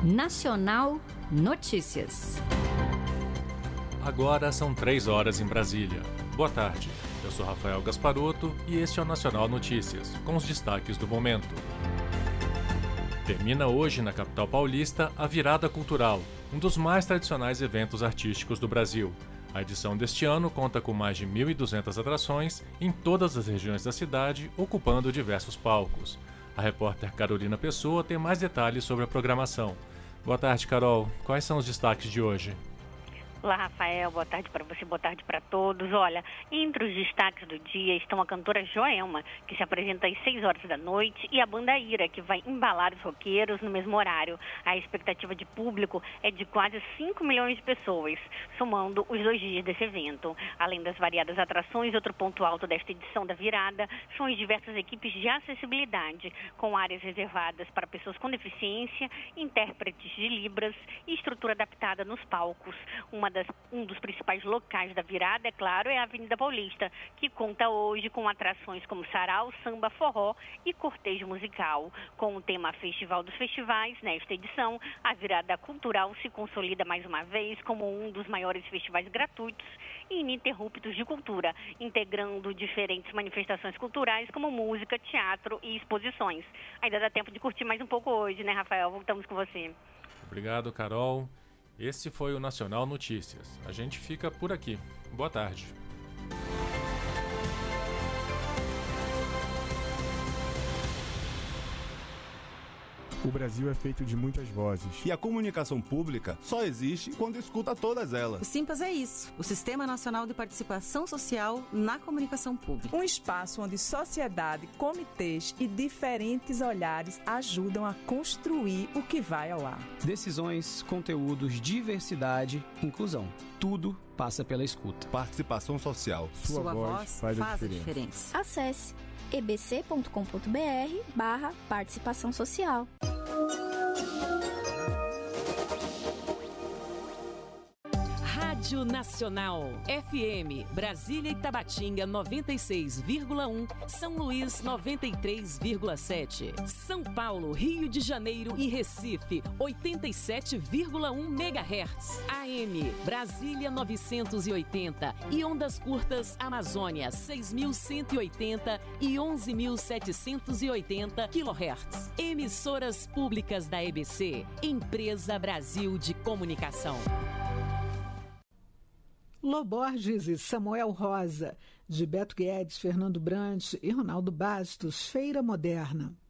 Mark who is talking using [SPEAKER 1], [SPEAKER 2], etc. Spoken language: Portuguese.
[SPEAKER 1] Nacional Notícias.
[SPEAKER 2] Agora são 3 horas em Brasília. Boa tarde, eu sou Rafael Gasparotto e este é o Nacional Notícias, com os destaques do momento. Termina hoje, na capital paulista, a Virada Cultural, um dos mais tradicionais eventos artísticos do Brasil. A edição deste ano conta com mais de 1.200 atrações em todas as regiões da cidade, ocupando diversos palcos. A repórter Carolina Pessoa tem mais detalhes sobre a programação. Boa tarde, Carol. Quais são os destaques de hoje?
[SPEAKER 3] Olá, Rafael. Boa tarde para você, boa tarde para todos. Olha, entre os destaques do dia estão a cantora Joelma, que se apresenta às 6 horas da noite, e a banda Ira, que vai embalar os roqueiros no mesmo horário. A expectativa de público é de quase 5 milhões de pessoas, somando os 2 dias desse evento. Além das variadas atrações, outro ponto alto desta edição da Virada são as diversas equipes de acessibilidade, com áreas reservadas para pessoas com deficiência, intérpretes de Libras e estrutura adaptada nos palcos. Um dos principais locais da Virada, é claro, é a Avenida Paulista, que conta hoje com atrações como sarau, samba, forró e cortejo musical. Com o tema Festival dos Festivais, nesta edição, a Virada Cultural se consolida mais uma vez como um dos maiores festivais gratuitos e ininterruptos de cultura, integrando diferentes manifestações culturais como música, teatro e exposições. Ainda dá tempo de curtir mais um pouco hoje, né, Rafael? Voltamos com você.
[SPEAKER 2] Obrigado, Carol. Esse foi o Nacional Notícias. A gente fica por aqui. Boa tarde.
[SPEAKER 4] O Brasil é feito de muitas vozes.
[SPEAKER 5] E a comunicação pública só existe quando escuta todas elas.
[SPEAKER 6] O Simpas é isso, o Sistema Nacional de Participação Social na Comunicação Pública.
[SPEAKER 7] Um espaço onde sociedade, comitês e diferentes olhares ajudam a construir o que vai ao ar.
[SPEAKER 8] Decisões, conteúdos, diversidade, inclusão. Tudo passa pela escuta.
[SPEAKER 5] Participação social.
[SPEAKER 6] Sua voz faz a diferença.
[SPEAKER 9] Acesse ebc.com.br/participação social.
[SPEAKER 10] Rádio Nacional, FM, Brasília e Tabatinga 96,1, São Luís 93,7, São Paulo, Rio de Janeiro e Recife 87,1 MHz, AM, Brasília 980 e ondas curtas Amazônia 6.180 e 11.780 kHz. Emissoras públicas da EBC, Empresa Brasil de Comunicação.
[SPEAKER 11] Loborges e Samuel Rosa, de Beto Guedes, Fernando Brant e Ronaldo Bastos, Feira Moderna.